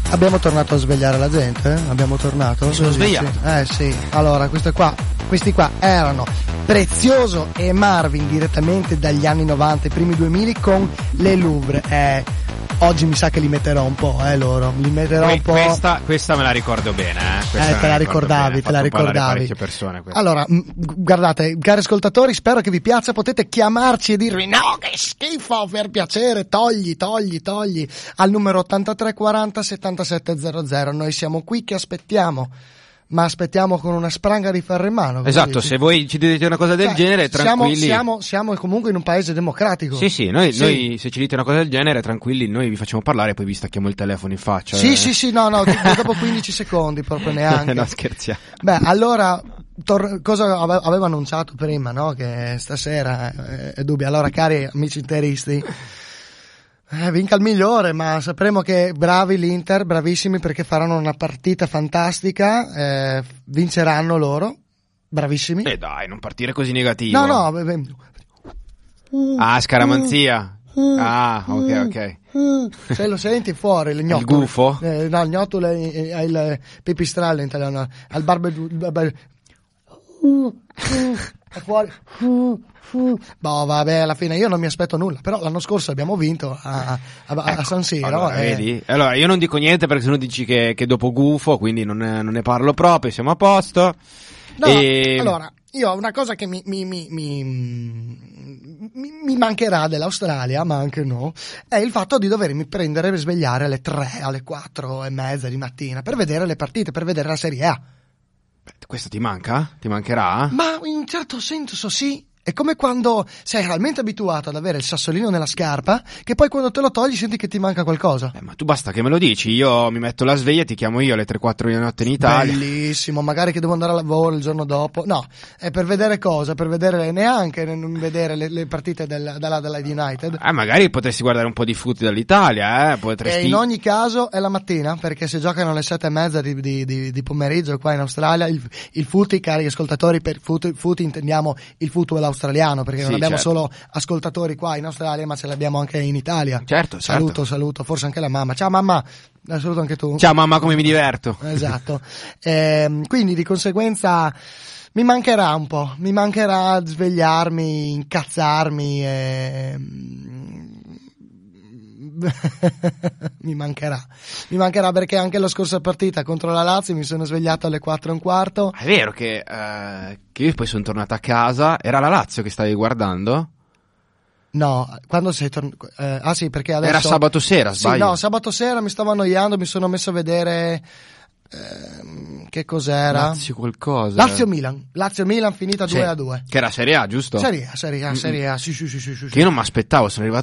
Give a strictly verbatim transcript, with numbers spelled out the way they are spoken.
Abbiamo tornato a svegliare la gente? Eh? Abbiamo tornato? Mi sono svegliato. Eh sì, allora queste qua, questi qua erano Prezioso e Marvin direttamente dagli anni novanta, i primi duemila con le Louvre. Eh, oggi mi sa che li metterò un po', eh loro, li metterò Que- un po'. Questa, questa me la ricordo bene, eh. Questa Eh, te la ricordavi, bene. te la Ha fatto parlare ricordavi. parecchie persone questa. Allora, mh, guardate, cari ascoltatori, spero che vi piaccia, potete chiamarci e dirvi no, che schifo, per piacere, togli, togli, togli, al numero ottantatré quaranta settantasette zero zero. Noi siamo qui che aspettiamo, ma aspettiamo con una spranga di ferro in mano. cosa Esatto, dici? se voi ci dite una cosa del Cioè, genere, siamo, tranquilli. siamo, siamo comunque in un paese democratico. Sì, sì, noi, Sì. noi se ci dite una cosa del genere, tranquilli, noi vi facciamo parlare e poi vi stacchiamo il telefono in faccia. Sì, eh. sì, sì, no, no, tipo dopo quindici secondi, proprio neanche. No, scherziamo. Beh, allora, tor- cosa ave- avevo annunciato prima, no? Che stasera eh, è dubbio. Allora, cari amici interisti, eh, vinca il migliore, ma sapremo che bravi l'Inter, bravissimi perché faranno una partita fantastica, eh, vinceranno loro, bravissimi. Eh dai, non partire così negativo. No, no, beh, beh. Ah, scaramanzia. Ah, ok, ok. Se lo senti fuori, il gnotto. Il gufo? Eh, no, il gnotto è, è- è il pipistrello in italiano, al barbe... il barbe- è fuori. Boh, vabbè, alla fine io non mi aspetto nulla, però l'anno scorso abbiamo vinto a, a, a San Siro. Allora, e- vedi? Allora, io non dico niente perché sennò dici che, che dopo gufo, quindi non, ne- non ne parlo proprio, siamo a posto. No, E- allora, io ho una cosa che mi, mi, mi, mi, mi- mi mancherà dell'Australia, ma anche no, è il fatto di dovermi prendere e svegliare alle tre, alle quattro e mezza di mattina per vedere le partite, per vedere la Serie A. Questo ti manca? Ti mancherà? Ma in un certo senso sì. È come quando sei realmente abituato ad avere il sassolino nella scarpa, che poi quando te lo togli senti che ti manca qualcosa. Eh, ma tu basta che me lo dici, io mi metto la sveglia e ti chiamo io alle tre quattro di notte in Italia. Bellissimo, magari che devo andare a lavoro il giorno dopo. No, è per vedere cosa? Per vedere neanche non vedere le, le partite del, della, della United. Eh, magari potresti guardare un po' di foot dall'Italia, eh? Potresti... E in ogni caso è la mattina, perché se giocano alle sette e mezza di, di, di, di pomeriggio qua in Australia, il, il footy, cari ascoltatori, per footy, footy intendiamo il football australiano, perché non Sì, abbiamo certo. solo ascoltatori qua in Australia, ma ce l'abbiamo anche in Italia. Certo, Saluto, certo. saluto, forse anche la mamma. Ciao mamma, la saluto anche tu. Ciao mamma, come mi diverto. Esatto. Ehm, quindi di conseguenza mi mancherà un po', mi mancherà svegliarmi, incazzarmi e... mi mancherà, mi mancherà perché anche la scorsa partita contro la Lazio mi sono svegliato alle quattro e un quarto. È vero che, eh, che io poi sono tornato a casa, era la Lazio che stavi guardando? No, quando sei tornato? Eh, ah sì, perché adesso... Era sabato sera, Sì, sbaglio? no, sabato sera mi stavo annoiando, mi sono messo a vedere... ehm, che cos'era? Lazio qualcosa. Lazio-Milan, Lazio-Milan finita Sì. due a due. Che era Serie A, giusto? Serie A, Serie A, Serie A, sì, sì, sì, sì, sì. Che io non mi aspettavo, sono arrivato